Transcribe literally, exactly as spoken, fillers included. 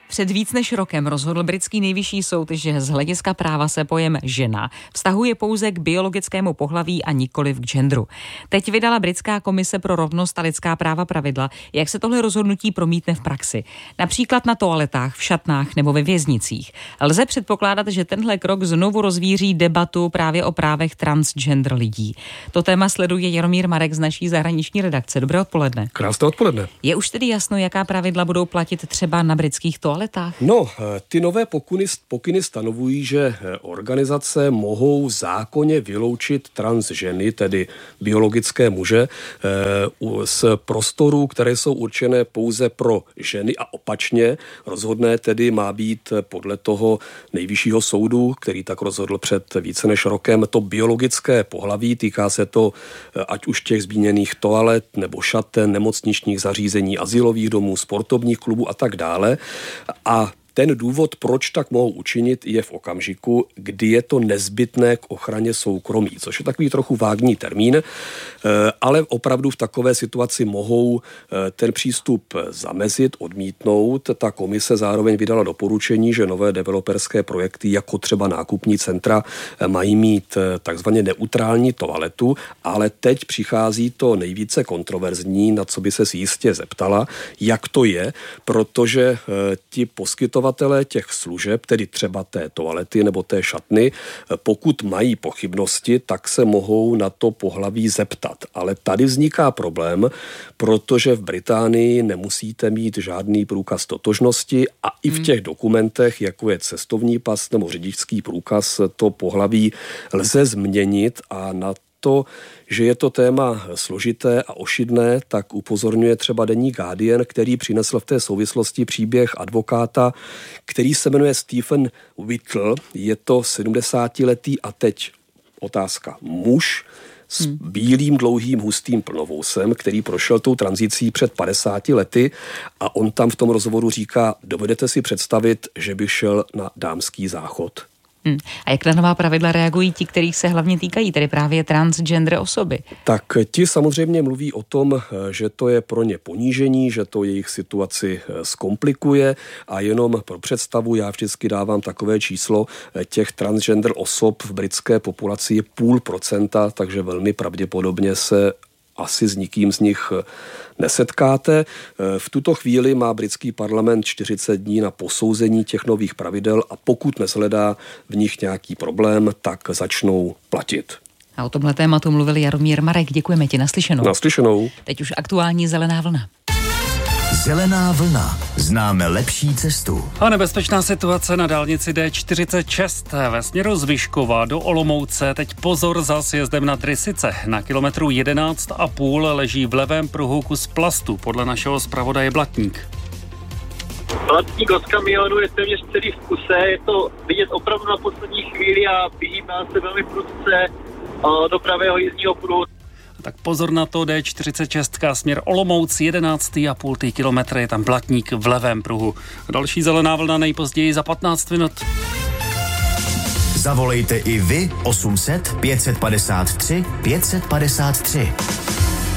Před víc než rokem rozhodl britský nejvyšší soud, že z hlediska práva se pojem žena vztahuje pouze k biologickému pohlaví a nikoliv k genderu. Teď vydala britská komise pro rovnost a lidská práva pravidla, jak se tohle rozhodnutí promítne v praxi. Například na toaletách, v šatnách nebo ve věznicích. Lze předpokládat, že tenhle krok znovu rozvíří debatu právě o právech transgender lidí. To téma sleduje Jaromír Marek z naší zahraniční redakce. Dobré odpoledne. Krásné odpoledne. Je už tedy jasno, jaká pravidla budou platit třeba na britských toaletách? No, ty nové pokyny, pokyny stanovují, že organizace mohou zákonně vyloučit trans ženy, tedy biologické muže, z prostorů, které jsou určené pouze pro ženy a opačně. Rozhodné tedy má být podle toho nejvyššího soudu, který tak rozhodl před více než rokem, to biologické pohlaví. Týká se to ať už těch zmíněných toalet nebo šaten, nemocničních zařízení, azylových domů, sportovních klubů a tak dále. A ten důvod, proč tak mohou učinit, je v okamžiku, kdy je to nezbytné k ochraně soukromí, což je takový trochu vágní termín, ale opravdu v takové situaci mohou ten přístup zamezit, odmítnout. Ta komise zároveň vydala doporučení, že nové developerské projekty, jako třeba nákupní centra, mají mít takzvaně neutrální toaletu, ale teď přichází to nejvíce kontroverzní, na co by se jistě zeptala, jak to je, protože ti poskytovatelé těch služeb, tedy třeba té toalety nebo té šatny, pokud mají pochybnosti, tak se mohou na to pohlaví zeptat. Ale tady vzniká problém, protože v Británii nemusíte mít žádný průkaz totožnosti a i v těch dokumentech, jako je cestovní pas nebo řidičský průkaz, to pohlaví lze změnit a na to, že je to téma složité a ošidné, tak upozorňuje třeba deník Guardian, který přinesl v té souvislosti příběh advokáta, který se jmenuje Stephen Whittle. Je to sedmdesátiletý a teď otázka muž s bílým, dlouhým, hustým plnovousem, který prošel tou tranzicí před padesáti lety a on tam v tom rozhovoru říká, dovedete si představit, že by šel na dámský záchod. Hmm. A jak na nová pravidla reagují ti, kterých se hlavně týkají, tedy právě transgender osoby? Tak ti samozřejmě mluví o tom, že to je pro ně ponížení, že to jejich situaci zkomplikuje a jenom pro představu, já vždycky dávám takové číslo, těch transgender osob v britské populaci je půl procenta, takže velmi pravděpodobně se asi s nikým z nich nesetkáte. V tuto chvíli má britský parlament čtyřicet dní na posouzení těch nových pravidel a pokud neshledá v nich nějaký problém, tak začnou platit. A o tomhle tématu mluvil Jaromír Marek. Děkujeme ti, naslyšenou. Naslyšenou. Teď už aktuální zelená vlna. Zelená vlna. Známe lepší cestu. A nebezpečná situace na dálnici D čtyřicet šest ve směru z Vyškova do Olomouce. Teď pozor za sjezdem na Trysice. Na kilometru jedenáct a půl leží v levém pruhu kus plastu, podle našeho zpravodaje Blatník. Blatník od kamionu je téměř celý v kuse, je to vidět opravdu na poslední chvíli a vyhýbá se velmi prudce do pravého jízdního pruhu. Tak pozor na to, D čtyřicet šest směr Olomouc, jedenáct a půl kilometry, je tam Blatník v levém pruhu. Další zelená vlna nejpozději za patnáct minut. Zavolejte i vy osm set pět set padesát tři pět set padesát tři.